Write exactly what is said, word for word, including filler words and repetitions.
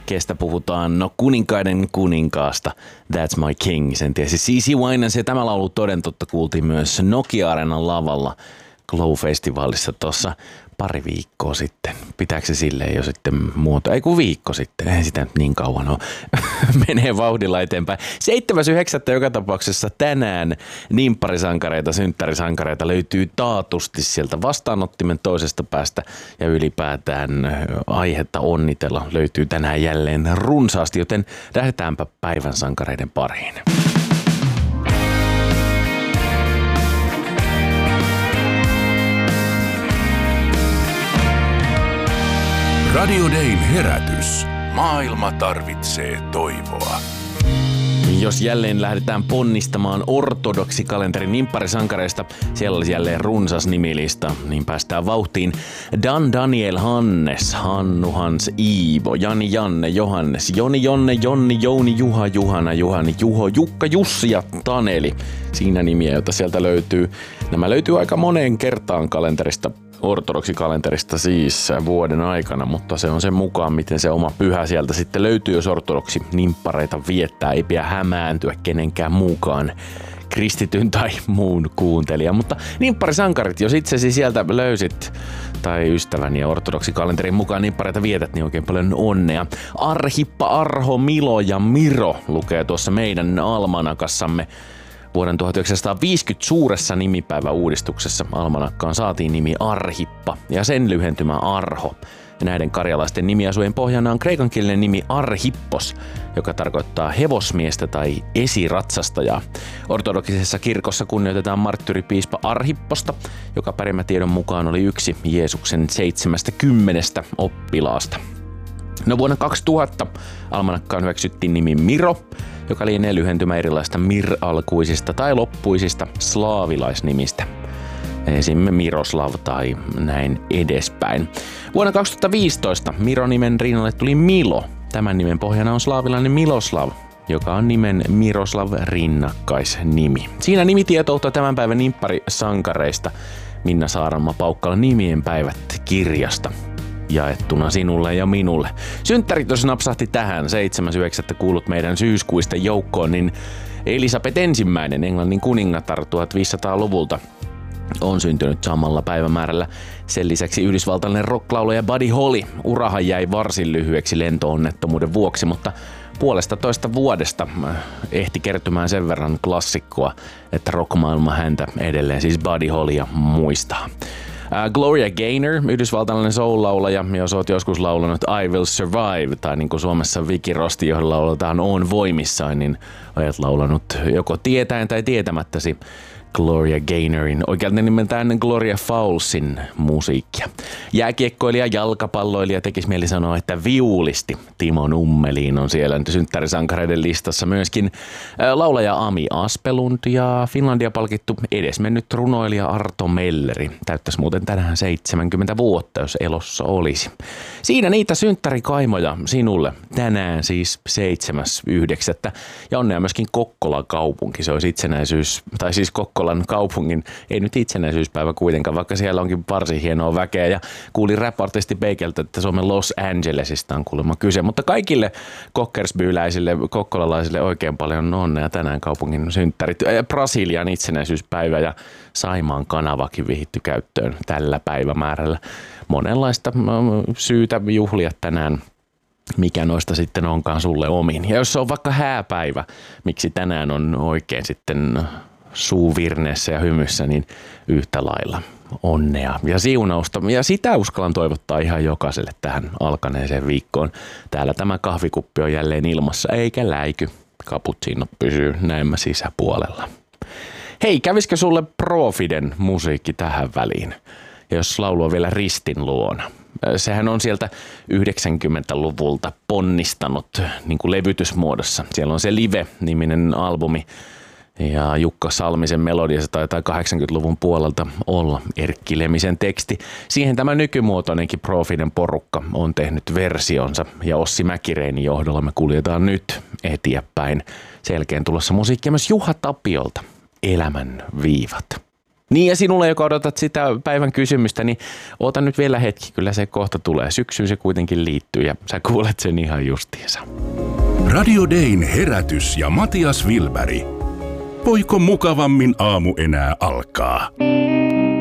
kestä puhutaan, no kuninkaiden kuninkaasta, That's My King, sen tiesi C C Winans, ja tämä laulu toden totta kuultiin myös Nokia-areenan lavalla Glow-festivaalissa tuossa pari viikkoa sitten. Pitääkö se silleen jo sitten muoto? Ei kun viikko sitten, ei sitä niin kauan ole. Menee vauhdilla eteenpäin. seitsemäs yhdeksättä joka tapauksessa tänään nimpparisankareita, synttärisankareita löytyy taatusti sieltä vastaanottimen toisesta päästä ja ylipäätään aihetta onnitella löytyy tänään jälleen runsaasti, joten lähdetäänpä päivän sankareiden pariin. Radio Dayn herätys. Maailma tarvitsee toivoa. Jos jälleen lähdetään ponnistamaan ortodoksikalenterin nimpparisankareista, siellä olisi jälleen runsas nimilista, niin päästään vauhtiin. Dan, Daniel, Hannes, Hannu, Hans, Iivo, Jani, Janne, Johannes, Joni, Jonne, Jonni, Jouni, Juha, Juhana, Juhani, Juho, Jukka, Jussi ja Taneli. Siinä nimiä, joita sieltä löytyy. Nämä löytyy aika moneen kertaan kalenterista. Ortodoksikalenterista siis vuoden aikana, mutta se on sen mukaan, miten se oma pyhä sieltä sitten löytyy, jos ortodoksi nimppareita viettää. Ei pidä hämääntyä kenenkään muukaan kristityn tai muun kuuntelijan. Mutta nimpparisankarit, jos itsesi sieltä löysit tai ystäväni ja ortodoksikalenterin mukaan nimppareita vietät, niin oikein paljon onnea. Arhippa, Arho, Milo ja Miro lukee tuossa meidän almanakassamme. Vuoden tuhatyhdeksänsataaviisikymmentä suuressa nimipäiväuudistuksessa almanakkaan saatiin nimi Arhippa ja sen lyhentymä Arho. Ja näiden karjalaisten nimiasujen pohjana on kreikankielinen nimi Arhippos, joka tarkoittaa hevosmiestä tai esiratsastajaa. Ortodoksisessa kirkossa kunnioitetaan marttyyripiispa Arhipposta, joka perimätiedon mukaan oli yksi Jeesuksen seitsemästä kymmenestä oppilaasta. No vuonna kaksituhatta almanakkaan hyväksyttiin nimi Miro, joka lienee lyhentymä erilaista mir-alkuisista tai loppuisista slaavilaisnimistä. Esim. Miroslav tai näin edespäin. Vuonna kaksituhattaviisitoista Miro-nimen rinnalle tuli Milo. Tämän nimen pohjana on slaavilainen Miloslav, joka on nimen Miroslav rinnakkaisnimi. Siinä nimitietoutta tämän päivän nimpparisankareista Minna Saaranmaa Paukkala nimien päivät kirjasta. Jaettuna sinulle ja minulle. Synttärit, jos napsahti tähän seitsemäs yhdeksättä kuulut meidän syyskuisten joukkoon, niin Elisabeth ensimmäinen, Englannin kuningatar viisitoistasataluvulta, on syntynyt samalla päivämäärällä. Sen lisäksi yhdysvaltalainen rocklaulaja Buddy Holly. Urahan jäi varsin lyhyeksi lentoonnettomuuden vuoksi, mutta puolesta toista vuodesta ehti kertymään sen verran klassikkoa, että rockmaailma häntä edelleen, siis Buddy Hollya, muistaa. Uh, Gloria Gaynor, yhdysvaltalainen soul-laulaja, jos oot joskus laulanut I Will Survive, tai niin kuin Suomessa Viki Rostin johdolla lauletaan On voimissaan, niin olet laulanut joko tietäen tai tietämättäsi Gloria Gaynorin, oikealta nimeltään Gloria Fowlesin musiikkia. Jääkiekkoilija, jalkapalloilija, tekisi mieli sanoa, että viulisti Timo Nummelin on siellä nyt synttärisankareiden listassa myöskin laulaja Ami Aspelund ja Finlandia palkittu edesmennyt runoilija Arto Melleri. Täyttäisi muuten tänään seitsemänkymmentä vuotta, jos elossa olisi. Siinä niitä synttärikaimoja sinulle tänään siis seitsemäs yhdeksättä Ja onnea myöskin Kokkolan kaupunki, se olisi itsenäisyys, tai siis Kokkolan kaupungin, ei nyt itsenäisyyspäivä kuitenkaan, vaikka siellä onkin varsin hienoa väkeä. Ja kuulin rap-artisti Beikeltä, että Suomen Los Angelesista on kuulemma kyse. Mutta kaikille kokkersbyyläisille, kokkolalaisille oikein paljon onnea tänään kaupungin synttärit. Brasilian itsenäisyyspäivä ja Saimaan kanavakin vihitty käyttöön tällä päivämäärällä. Monenlaista syytä juhlia tänään. Mikä noista sitten onkaan sulle omin. Ja jos se on vaikka hääpäivä, miksi tänään on oikein sitten suu virneessä ja hymyssä, niin yhtä lailla onnea ja siunausta. Ja sitä uskallan toivottaa ihan jokaiselle tähän alkaneeseen viikkoon. Täällä tämä kahvikuppi on jälleen ilmassa, eikä läiky. Cappuccino pysyy näemmä sisäpuolella. Hei, kävisikö sulle Profiden musiikki tähän väliin? Ja jos laulu on vielä Ristin luona. Sehän on sieltä yhdeksänkymmentäluvulta ponnistanut niin kuin levytysmuodossa. Siellä on se Live-niminen albumi ja Jukka Salmisen melodia, se taitaa kahdeksankymmentäluvun puolelta olla Erkki Lemisen teksti. Siihen tämä nykymuotoinenkin Profiden porukka on tehnyt versionsa ja Ossi Mäkireinin johdolla me kuljetaan nyt eteenpäin. Selkeän tulossa musiikkia myös Juha Tapiolta, Elämän viivat. Niin ja sinulle, joka odotat sitä päivän kysymystä, niin oota nyt vielä hetki, kyllä se kohta tulee. Syksyyn se kuitenkin liittyy ja sä kuulet sen ihan justiinsa. Radio Dayn herätys ja Matias Wilberg. Voiko mukavammin aamu enää alkaa?